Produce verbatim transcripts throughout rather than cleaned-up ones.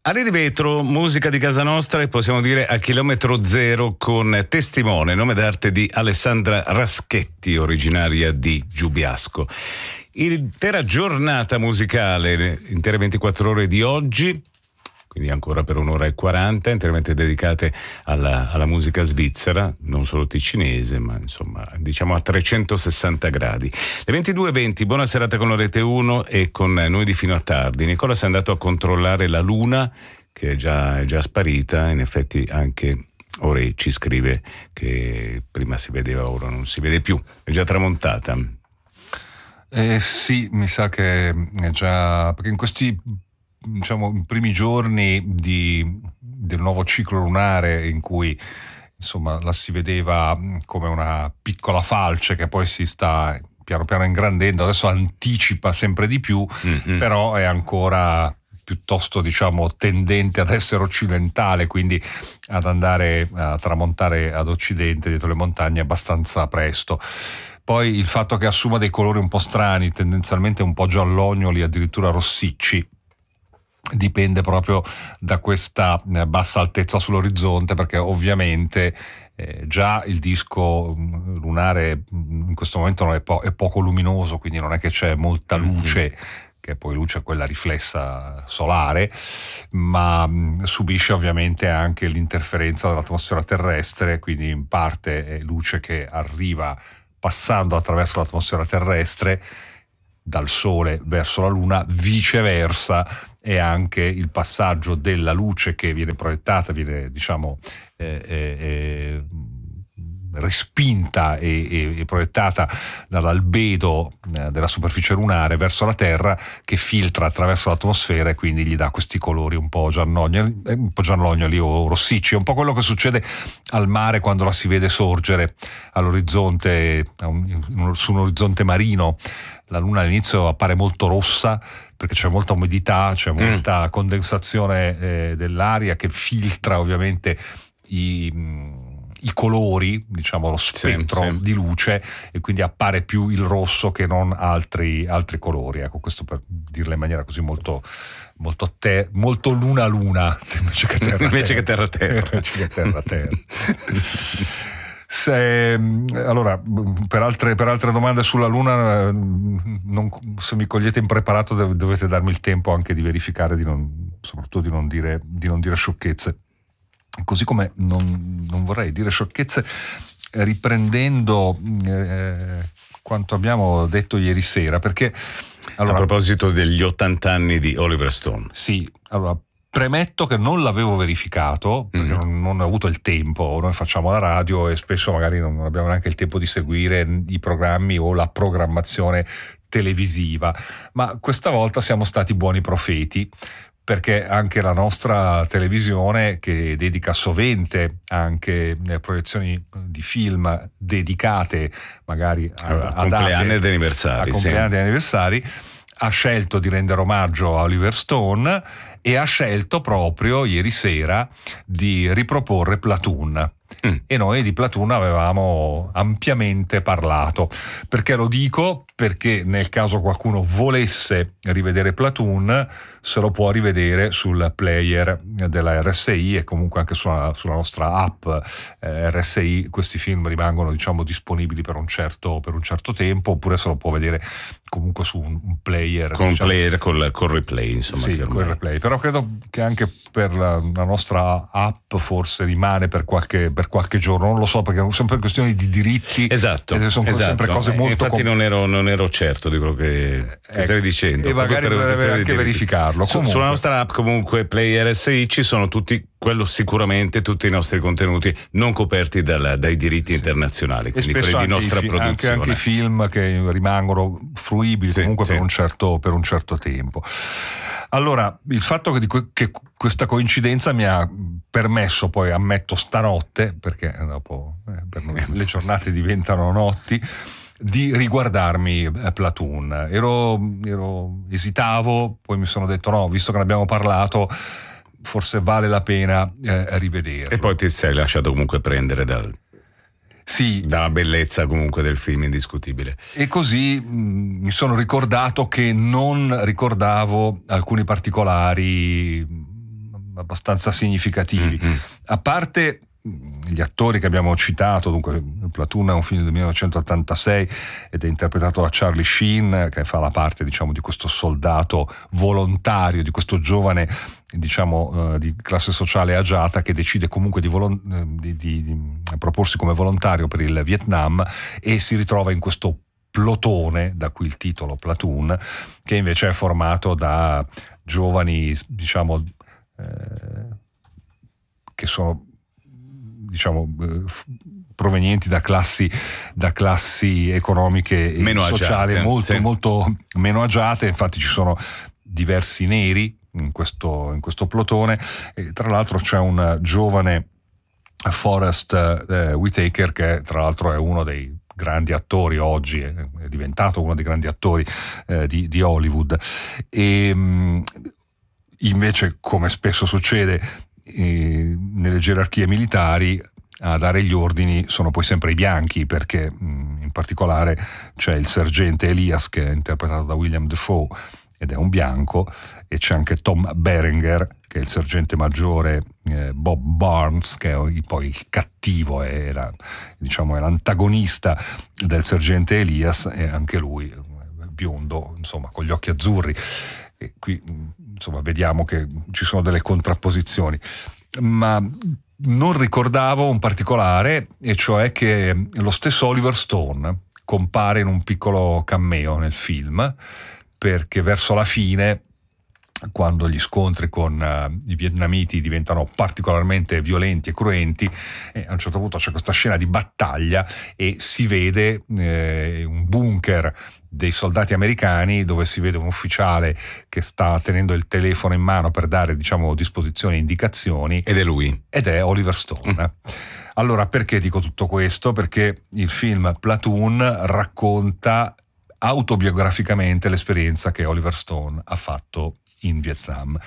Ali di Vetro, musica di casa nostra e possiamo dire a chilometro zero con Testimone, nome d'arte di Alessandra Raschetti, originaria di Giubiasco. L'intera giornata musicale, intere ventiquattro ore di oggi, quindi ancora per un'ora e quaranta, interamente dedicate alla, alla musica svizzera, non solo ticinese, ma insomma diciamo a trecentosessanta gradi. Le ventidue e venti, buona serata con la Rete uno e con noi di fino a tardi. Nicola si è andato a controllare la luna, che è già, è già sparita, in effetti anche Ore ci scrive che prima si vedeva, ora non si vede più, è già tramontata. Eh sì, mi sa che è già, perché in questi diciamo i primi giorni di, del nuovo ciclo lunare, in cui insomma la si vedeva come una piccola falce che poi si sta piano piano ingrandendo, adesso anticipa sempre di più, mm-hmm. però è ancora piuttosto diciamo tendente ad essere occidentale, quindi ad andare a tramontare ad occidente dietro le montagne abbastanza presto. Poi il fatto che assuma dei colori un po' strani, tendenzialmente un po' giallognoli, addirittura rossicci, dipende proprio da questa bassa altezza sull'orizzonte, perché ovviamente eh, già il disco lunare in questo momento è, po- è poco luminoso, quindi non è che c'è molta luce, mm-hmm. che poi luce è quella riflessa solare, ma mh, subisce ovviamente anche l'interferenza dell'atmosfera terrestre, quindi in parte è luce che arriva passando attraverso l'atmosfera terrestre dal Sole verso la Luna, viceversa è anche il passaggio della luce che viene proiettata, viene diciamo eh, eh, respinta e, e, e proiettata dall'albedo eh, della superficie lunare verso la Terra, che filtra attraverso l'atmosfera e quindi gli dà questi colori un po' giallognoli, eh, un po' giallognoli o rossicci. È un po' quello che succede al mare quando la si vede sorgere all'orizzonte, un, su un orizzonte marino. La luna all'inizio appare molto rossa perché c'è molta umidità, c'è molta mm. condensazione eh, dell'aria che filtra ovviamente i, i colori, diciamo lo spettro sì, sì. di luce, e quindi appare più il rosso che non altri, altri colori. Ecco, questo per dirla in maniera così molto molto, te, molto luna luna invece che terra invece che terra terra invece che terra terra. Se, allora, per altre, per altre domande sulla Luna, non, se mi cogliete impreparato dovete darmi il tempo anche di verificare, di non, soprattutto di non dire, di non dire sciocchezze. Così come non, non vorrei dire sciocchezze riprendendo eh, quanto abbiamo detto ieri sera, perché allora, a proposito degli ottanta anni di Oliver Stone. Sì, allora premetto che non l'avevo verificato perché mm. non, non ho avuto il tempo. Noi facciamo la radio e spesso magari non abbiamo neanche il tempo di seguire i programmi o la programmazione televisiva, ma questa volta siamo stati buoni profeti, perché anche la nostra televisione, che dedica sovente anche proiezioni di film dedicate magari a, a, a compleanni ed anniversari, a compleanni sì. ed anniversari, ha scelto di rendere omaggio a Oliver Stone e ha scelto proprio ieri sera di riproporre Platoon. Mm. E noi di Platoon avevamo ampiamente parlato. Perché lo dico? Perché nel caso qualcuno volesse rivedere Platoon, se lo può rivedere sul player della R S I e comunque anche sulla, sulla nostra app eh, R S I. Questi film rimangono diciamo disponibili per un certo, per un certo tempo, oppure se lo può vedere comunque su un, un player con diciamo, player col, col replay, insomma. Sì, col replay. Però credo che anche per la, la nostra app forse rimane per qualche, per qualche giorno, non lo so, perché sono sempre questioni di diritti. Esatto, e sono esatto. sempre cose molto infatti com- non ero, non ero certo di quello che, che ecco, stavi dicendo, e magari dovrebbe anche verificarlo. Su, sulla nostra app comunque Play R S I ci sono tutti, quello sicuramente, tutti i nostri contenuti non coperti dal, dai diritti sì. internazionali, quindi quelli di nostra fi- produzione, anche, anche i film che rimangono fruibili sì, comunque sì. per un certo per un certo tempo. Allora, il fatto che, di que- che questa coincidenza mi ha permesso poi, ammetto stanotte, perché dopo eh, per noi le giornate diventano notti, di riguardarmi eh, Platoon. Ero, ero esitavo, poi mi sono detto no, visto che ne abbiamo parlato, forse vale la pena eh, rivederlo. E poi ti sei lasciato comunque prendere dal sì. dalla bellezza comunque del film, indiscutibile. E così mh, mi sono ricordato che non ricordavo alcuni particolari abbastanza significativi. Mm-hmm. A parte gli attori che abbiamo citato, dunque Platoon è un film del millenovecentottantasei ed è interpretato da Charlie Sheen, che fa la parte, diciamo, di questo soldato volontario, di questo giovane, diciamo, uh, di classe sociale agiata che decide comunque di, volon- di, di, di proporsi come volontario per il Vietnam e si ritrova in questo plotone, da cui il titolo Platoon, che invece è formato da giovani, diciamo, eh, che sono, diciamo, eh, provenienti da classi, da classi economiche e meno sociali agiate, molto, sì. molto meno agiate. Infatti ci sono diversi neri in questo, in questo plotone, e tra l'altro c'è un giovane Forrest eh, Whitaker, che tra l'altro è uno dei grandi attori oggi, è, è diventato uno dei grandi attori eh, di, di Hollywood. E mh, invece, come spesso succede eh, nelle gerarchie militari, a dare gli ordini sono poi sempre i bianchi, perché mh, in particolare c'è il sergente Elias, che è interpretato da William Dafoe ed è un bianco, e c'è anche Tom Berenger, che è il sergente maggiore, eh, Bob Barnes, che è poi il cattivo, è, la, diciamo, è l'antagonista del sergente Elias, e anche lui biondo, insomma, con gli occhi azzurri. E qui, insomma, vediamo che ci sono delle contrapposizioni. Ma non ricordavo un particolare, e cioè che lo stesso Oliver Stone compare in un piccolo cameo nel film, perché verso la fine, quando gli scontri con uh, i vietnamiti diventano particolarmente violenti e cruenti, e a un certo punto c'è questa scena di battaglia e si vede eh, un bunker dei soldati americani, dove si vede un ufficiale che sta tenendo il telefono in mano per dare, diciamo, disposizioni e indicazioni, ed è lui, ed è Oliver Stone. Mm. Allora, perché dico tutto questo? Perché il film Platoon racconta autobiograficamente l'esperienza che Oliver Stone ha fatto in Vietnam.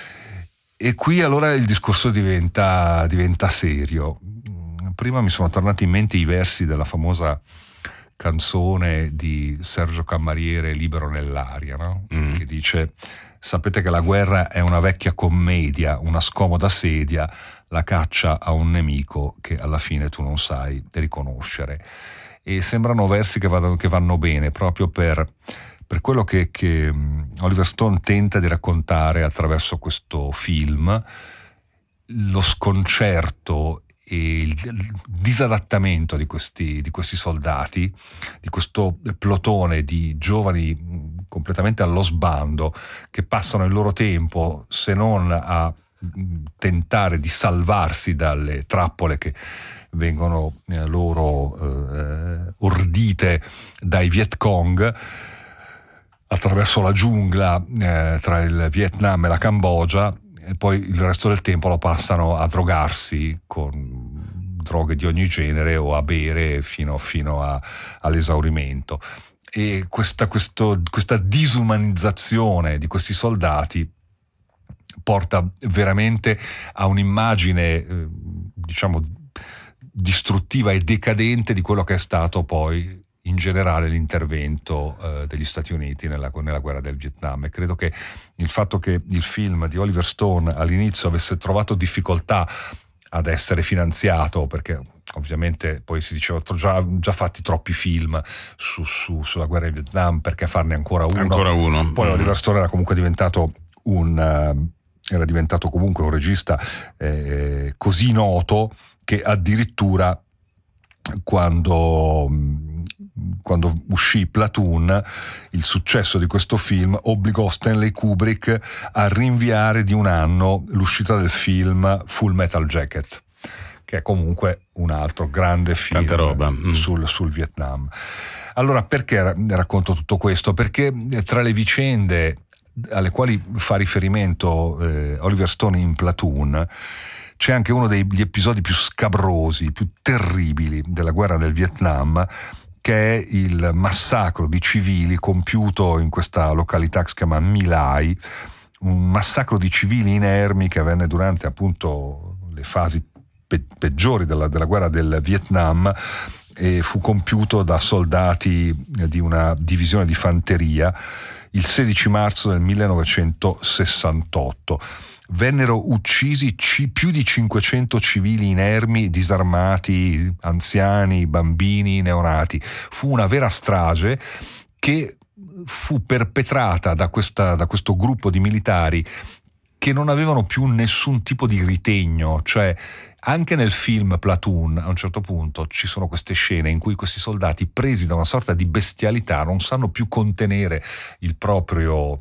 E qui allora il discorso diventa, diventa serio. Prima mi sono tornati in mente i versi della famosa canzone di Sergio Cammariere, Libero nell'aria, no? Mm. Che dice: sapete che la guerra è una vecchia commedia, una scomoda sedia, la caccia a un nemico che alla fine tu non sai riconoscere. E sembrano versi che, vado, che vanno bene proprio per, per quello che, che Oliver Stone tenta di raccontare attraverso questo film, lo sconcerto e il disadattamento di questi, di questi soldati, di questo plotone di giovani completamente allo sbando, che passano il loro tempo, se non a tentare di salvarsi dalle trappole che vengono eh, loro eh, ordite dai Viet Cong, attraverso la giungla eh, tra il Vietnam e la Cambogia, e poi il resto del tempo lo passano a drogarsi con droghe di ogni genere o a bere fino, fino a, all'esaurimento. E questa, questo, questa disumanizzazione di questi soldati porta veramente a un'immagine, eh, diciamo, distruttiva e decadente di quello che è stato poi in generale l'intervento eh, degli Stati Uniti nella, nella guerra del Vietnam. E credo che il fatto che il film di Oliver Stone all'inizio avesse trovato difficoltà ad essere finanziato, perché ovviamente poi si diceva già, già fatti troppi film su, su, sulla guerra del Vietnam, perché farne ancora uno. Ancora uno. Poi mm. Oliver Stone era comunque diventato un uh, era diventato comunque un regista eh, così noto che addirittura quando quando uscì Platoon, il successo di questo film obbligò Stanley Kubrick a rinviare di un anno l'uscita del film Full Metal Jacket, che è comunque un altro grande film Tanta roba. Mm. sul, sul Vietnam. Allora, perché racconto tutto questo? Perché tra le vicende alle quali fa riferimento eh, Oliver Stone in Platoon c'è anche uno degli episodi più scabrosi, più terribili della guerra del Vietnam, che è il massacro di civili compiuto in questa località che si chiama My Lai, un massacro di civili inermi che avvenne durante appunto le fasi pe- peggiori della, della guerra del Vietnam, e fu compiuto da soldati di una divisione di fanteria, il sedici marzo del millenovecentosessantotto. Vennero uccisi c- più di cinquecento civili inermi, disarmati, anziani, bambini, neonati. Fu una vera strage che fu perpetrata da, questa, da questo gruppo di militari che non avevano più nessun tipo di ritegno, cioè anche nel film Platoon a un certo punto ci sono queste scene in cui questi soldati, presi da una sorta di bestialità, non sanno più contenere il proprio,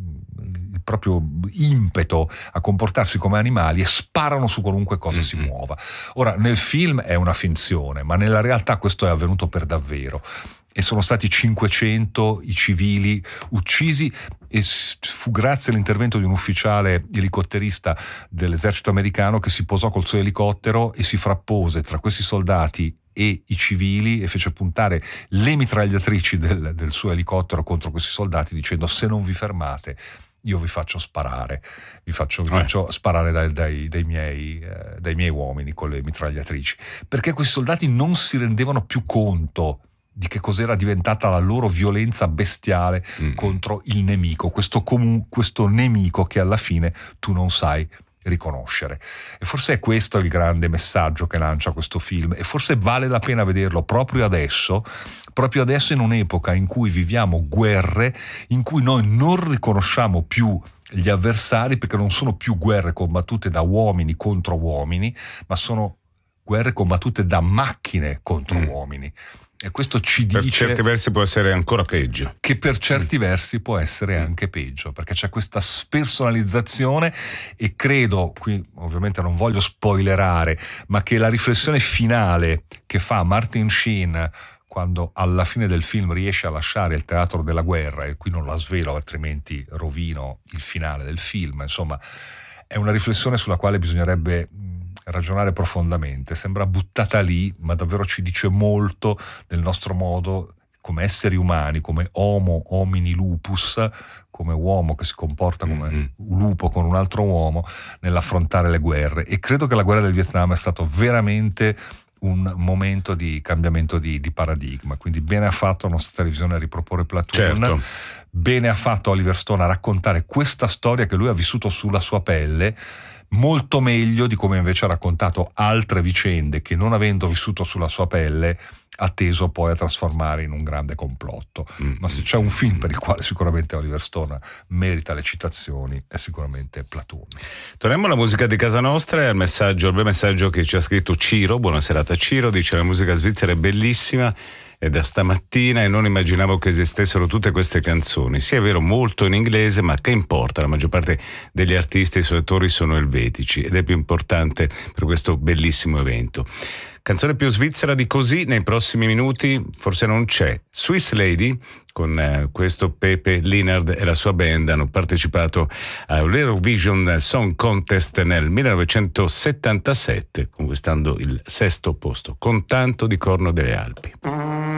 il proprio impeto a comportarsi come animali e sparano su qualunque cosa mm-hmm. si muova. Ora, nel film è una finzione, ma nella realtà questo è avvenuto per davvero. E sono stati cinquecento i civili uccisi, e fu grazie all'intervento di un ufficiale elicotterista dell'esercito americano che si posò col suo elicottero e si frappose tra questi soldati e i civili e fece puntare le mitragliatrici del, del suo elicottero contro questi soldati, dicendo: se non vi fermate io vi faccio sparare, vi faccio, vi faccio sparare dai, dai, dai, miei, eh, dai miei uomini con le mitragliatrici, perché questi soldati non si rendevano più conto di che cos'era diventata la loro violenza bestiale mm. contro il nemico, questo, comu- questo nemico che alla fine tu non sai riconoscere. E forse è questo il grande messaggio che lancia questo film, e forse vale la pena vederlo proprio adesso, proprio adesso in un'epoca in cui viviamo guerre, in cui noi non riconosciamo più gli avversari, perché non sono più guerre combattute da uomini contro uomini, ma sono guerre combattute da macchine contro mm. uomini. E questo ci dice, per certi versi può essere ancora peggio, che per certi versi può essere anche peggio, perché c'è questa spersonalizzazione, e credo, qui ovviamente non voglio spoilerare, ma che la riflessione finale che fa Martin Sheen quando alla fine del film riesce a lasciare il teatro della guerra, e qui non la svelo altrimenti rovino il finale del film, insomma è una riflessione sulla quale bisognerebbe ragionare profondamente. Sembra buttata lì, ma davvero ci dice molto del nostro modo come esseri umani, come homo homini lupus, come uomo che si comporta come mm-hmm. un lupo con un altro uomo nell'affrontare le guerre. E credo che la guerra del Vietnam è stato veramente un momento di cambiamento di, di paradigma, quindi bene ha fatto la nostra televisione a riproporre Platoon, certo. Bene ha fatto Oliver Stone a raccontare questa storia che lui ha vissuto sulla sua pelle, molto meglio di come invece ha raccontato altre vicende che, non avendo vissuto sulla sua pelle, ha teso poi a trasformare in un grande complotto. Mm-hmm. Ma se c'è un film per il quale sicuramente Oliver Stone merita le citazioni, è sicuramente Platoon. Torniamo alla musica di casa nostra e al messaggio, al bel messaggio che ci ha scritto Ciro. Buona serata Ciro, dice: la musica svizzera è bellissima, è da stamattina e non immaginavo che esistessero tutte queste canzoni. Sì, è vero, molto in inglese, ma che importa? La maggior parte degli artisti e suoi autori sono elvetici ed è più importante per questo bellissimo evento. Canzone più svizzera di così nei prossimi minuti forse non c'è. Swiss Lady, con eh, questo Pepe Linard e la sua band, hanno partecipato all'Eurovision Song Contest nel millenovecentosettantasette, conquistando il sesto posto con Tanto di Corno delle Alpi.